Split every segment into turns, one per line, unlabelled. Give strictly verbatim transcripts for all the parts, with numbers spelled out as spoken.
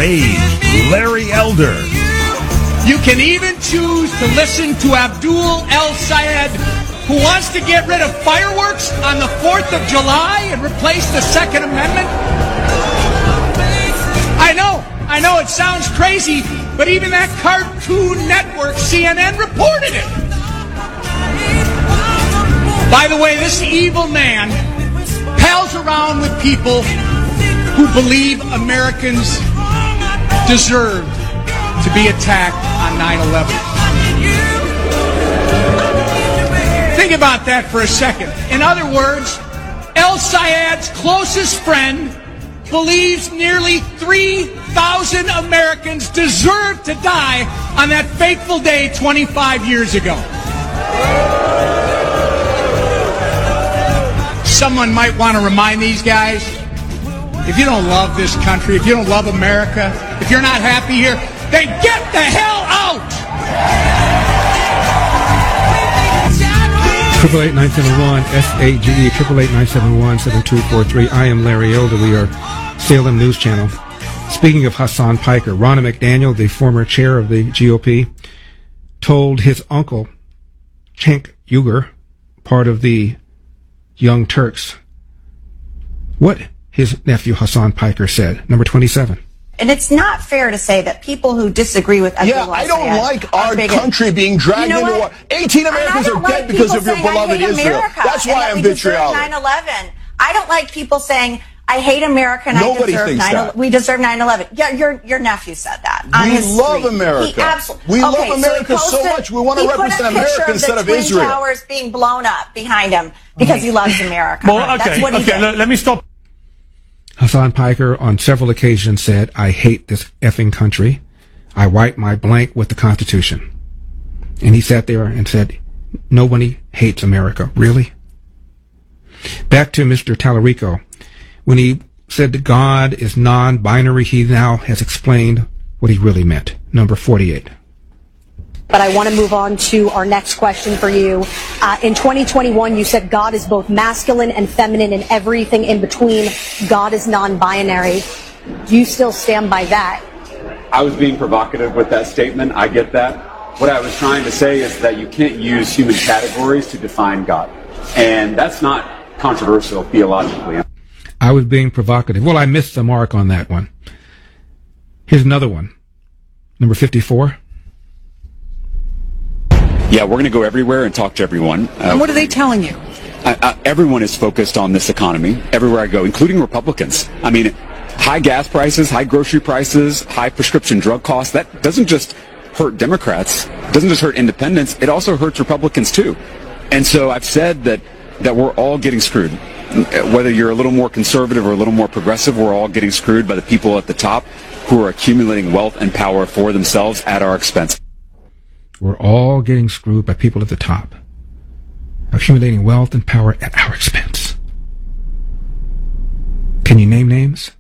age, Larry Elder.
You can even choose to listen to Abdul El-Sayed, who wants to get rid of fireworks on the fourth of July and replace the Second Amendment. I know, I know it sounds crazy, but even that Cartoon Network, C N N, reported it. By the way, this evil man pals around with people who believe Americans deserve to be attacked on nine eleven. Think about that for a second. In other words, El-Sayed's closest friend believes nearly three thousand Americans deserve to die on that fateful day twenty-five years ago. Someone might want to remind these guys, if you don't love this country, if you don't love America, if you're not happy here, then get the hell out!
Triple eight nine seven one S A G E triple eight nine seven one seven two four three. I am Larry Elder. We are Salem News Channel. Speaking of Hassan Piker, Ronna McDaniel, the former chair of the G O P, told his uncle Cenk Uygur, part of the Young Turks, what his nephew Hassan Piker said. Number twenty-seven.
And it's not fair to say that people who disagree with Abdul
Yeah, I don't like our country being dragged
you know
into war. eighteen Americans are
like
dead because of your beloved Israel.
America
That's why I'm vitriolic.
nine eleven. I don't like people saying, I hate America and
Nobody
I deserve
thinks
nine eleven.
that.
We deserve nine eleven. Yeah, your your nephew said that. On
We
his
love
street.
America.
He absolutely,
We
okay,
love America
so,
so
posted,
much. We want to represent America instead of Israel.
He put a picture of the Twin Towers being blown up behind him because he loves America.
Well,
right?
okay,
That's what he
okay.
did.
Let, let me stop.
Hassan Piker on several occasions said, I hate this effing country. I wipe my blank with the Constitution. And he sat there and said, nobody hates America. Really? Back to Mister Tallarico. When he said that God is non-binary, he now has explained what he really meant. Number forty-eight.
But I want to move on to our next question for you. Uh, in twenty twenty-one, you said God is both masculine and feminine and everything in between. God is non-binary. Do you still stand by that?
I was being provocative with that statement. I get that. What I was trying to say is that you can't use human categories to define God. And that's not controversial theologically.
I was being provocative. Well, I missed the mark on that one. Here's another one. Number fifty-four.
Yeah, we're going to go everywhere and talk to everyone. Uh,
and what are they telling you?
Uh, uh, everyone is focused on this economy, everywhere I go, including Republicans. I mean, high gas prices, high grocery prices, high prescription drug costs, that doesn't just hurt Democrats, doesn't just hurt independents, it also hurts Republicans too. And so I've said that, that we're all getting screwed. Whether you're a little more conservative or a little more progressive, we're all getting screwed by the people at the top who are accumulating wealth and power for themselves at our expense.
We're all getting screwed by people at the top, accumulating wealth and power at our expense. Can you name names?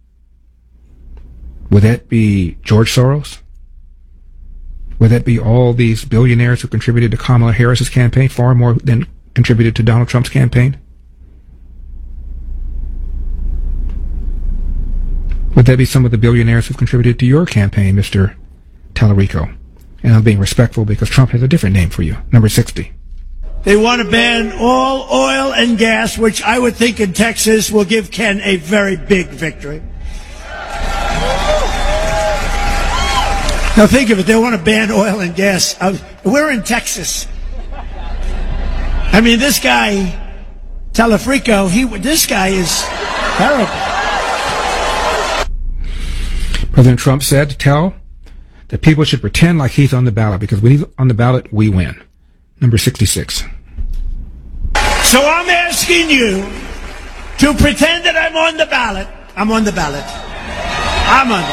Would that be George Soros? Would that be all these billionaires who contributed to Kamala Harris's campaign, far more than contributed to Donald Trump's campaign? Would that be some of the billionaires who contributed to your campaign, Mister Tallarico? And I'm being respectful because Trump has a different name for you. Number sixty.
They want to ban all oil and gas, which I would think in Texas will give Ken a very big victory. Now think of it. They want to ban oil and gas. We're in Texas. I mean, this guy, Tallarico, he, this guy is terrible.
President Trump said to tell that people should pretend like he's on the ballot because when he's on the ballot, we win. Number sixty-six.
So I'm asking you to pretend that I'm on the ballot. I'm on the ballot. I'm on the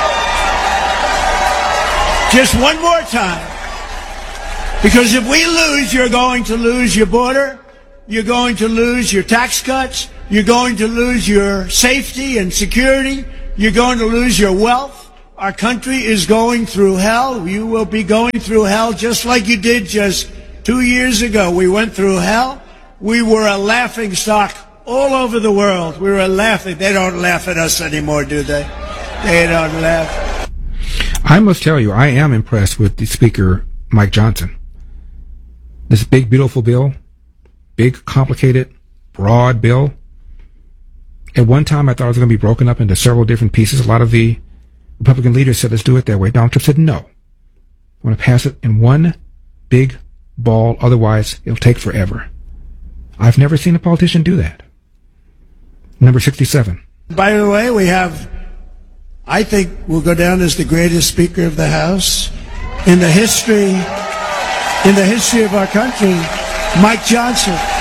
ballot. Just one more time. Because if we lose, you're going to lose your border. You're going to lose your tax cuts. You're going to lose your safety and security. You're going to lose your wealth. Our country is going through hell. You will be going through hell just like you did just two years ago. We went through hell. We were a laughing stock all over the world. We were laughing. They don't laugh at us anymore, do they? Stayed on the left.
I must tell you, I am impressed with the Speaker, Mike Johnson. This big, beautiful bill, big, complicated, broad bill. At one time, I thought it was going to be broken up into several different pieces. A lot of the Republican leaders said, let's do it that way. Donald Trump said, no. I want to pass it in one big ball. Otherwise, it'll take forever. I've never seen a politician do that. Number sixty-seven.
By the way, we have, I think will go down as the greatest Speaker of the House in the history, in the history of our country, Mike Johnson.